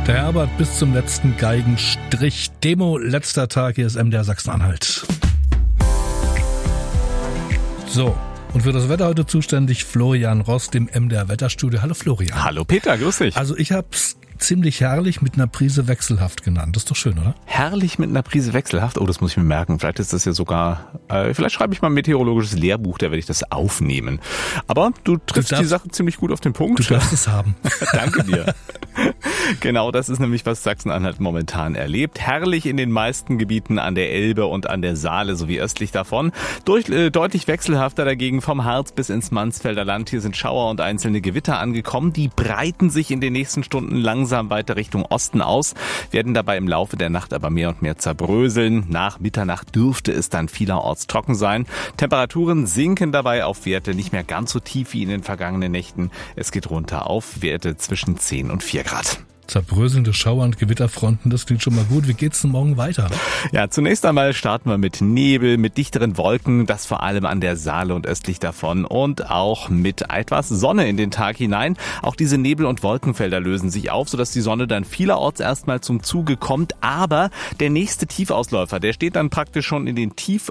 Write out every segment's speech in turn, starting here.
Der Herbert bis zum letzten Geigenstrich. Demo, letzter Tag, hier ist MDR Sachsen-Anhalt. So, und für das Wetter heute zuständig Florian Rost im MDR Wetterstudio. Hallo Florian. Hallo Peter, grüß dich. Also ich hab's ziemlich herrlich mit einer Prise wechselhaft genannt. Das ist doch schön, oder? Herrlich mit einer Prise wechselhaft? Oh, das muss ich mir merken. Vielleicht ist das ja sogar, vielleicht schreibe ich mal ein meteorologisches Lehrbuch, da werde ich das aufnehmen. Aber du triffst die Sache ziemlich gut auf den Punkt. Du darfst es haben. Danke dir. Genau, das ist nämlich, was Sachsen-Anhalt momentan erlebt. Herrlich in den meisten Gebieten an der Elbe und an der Saale sowie östlich davon. Deutlich wechselhafter dagegen vom Harz bis ins Mansfelder Land. Hier sind Schauer und einzelne Gewitter angekommen. Die breiten sich in den nächsten Stunden langsam weiter Richtung Osten aus, werden dabei im Laufe der Nacht aber mehr und mehr zerbröseln. Nach Mitternacht dürfte es dann vielerorts trocken sein. Temperaturen sinken dabei auf Werte nicht mehr ganz so tief wie in den vergangenen Nächten. Es geht runter auf Werte zwischen 10 und 4 Grad. Zerbröselnde Schauer- und Gewitterfronten, das klingt schon mal gut. Wie geht's denn morgen weiter? Ja, zunächst einmal starten wir mit Nebel, mit dichteren Wolken, das vor allem an der Saale und östlich davon und auch mit etwas Sonne in den Tag hinein. Auch diese Nebel- und Wolkenfelder lösen sich auf, sodass die Sonne dann vielerorts erstmal zum Zuge kommt. Aber der nächste Tiefausläufer, der steht dann praktisch schon in den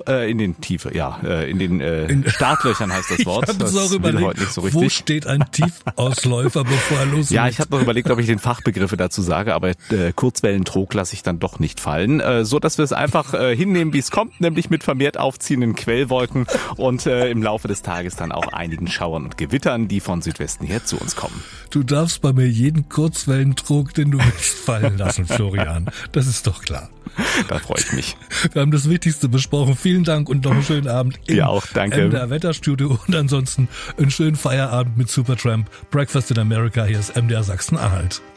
Startlöchern heißt das Wort. Ich habe auch überlegt, nicht so wo steht ein Tiefausläufer, bevor er losgeht? Ja, ich habe noch überlegt, ob ich den Fachbegriff dazu sage, aber Kurzwellentrog lasse ich dann doch nicht fallen, so dass wir es einfach hinnehmen, wie es kommt, nämlich mit vermehrt aufziehenden Quellwolken und im Laufe des Tages dann auch einigen Schauern und Gewittern, die von Südwesten her zu uns kommen. Du darfst bei mir jeden Kurzwellentrog, den du willst, fallen lassen, Florian. Das ist doch klar. Da freue ich mich. Wir haben das Wichtigste besprochen. Vielen Dank und noch einen schönen Abend im Dir auch, danke. MDR Wetterstudio und ansonsten einen schönen Feierabend mit Supertramp. Breakfast in America, hier ist MDR Sachsen-Anhalt.